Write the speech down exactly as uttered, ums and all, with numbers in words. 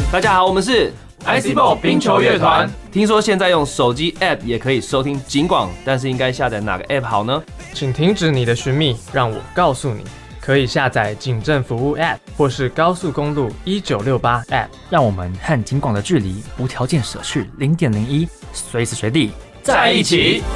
大家好，我们是 I C Ball 冰球乐团。 听说现在用手机 App 也可以收听警广，但是应该下载哪个 App 好呢？ 请停止你的寻觅，让我告诉你。可以下载警政服务 App 或是高速公路一九六八 App， 让我们和警广的距离无条件舍去零点零一，随时随地在一起。